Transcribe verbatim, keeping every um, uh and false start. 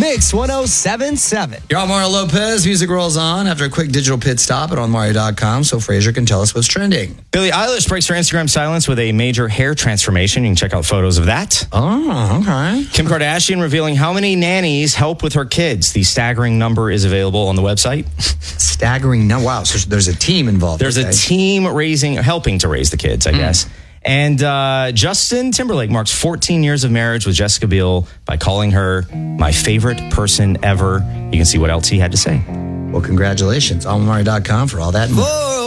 Mix one oh seven point seven. You're on Mario Lopez. Music rolls on after a quick digital pit stop at on mario dot com so Fraser can tell us what's trending. Billie Eilish breaks her Instagram silence with a major hair transformation. You can check out photos of that. Oh, okay. Kim Kardashian revealing how many nannies help with her kids. The staggering number is available on the website. Staggering. No, wow. So there's a team involved. There's okay. a team raising, helping to raise the kids, I mm. guess. And uh, Justin Timberlake marks fourteen years of marriage with Jessica Biel by calling her my favorite person ever. You can see what else he had to say. Well, congratulations. on mario dot com for all that. Whoa.